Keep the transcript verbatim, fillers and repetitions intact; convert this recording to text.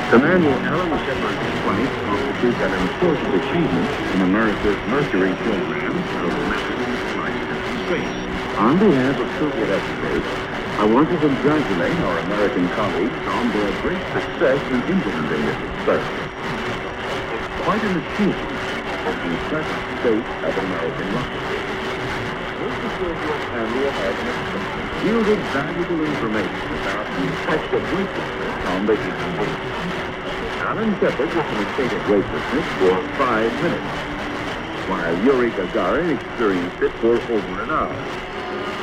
Commander Alan Shepard's flight constitutes an important achievement in America's Mercury program of massive flight into space. On behalf of Soviet experts, I want to congratulate our American colleagues on their great success in implementing this experiment. It's quite an achievement in the present state of American rocketry. Both the Soviet and the American experts yielded valuable information about the effect of weightlessness on the human body. Alan Shepard was in a state of weightlessness for five minutes, while Yuri Gagarin experienced it for over an hour.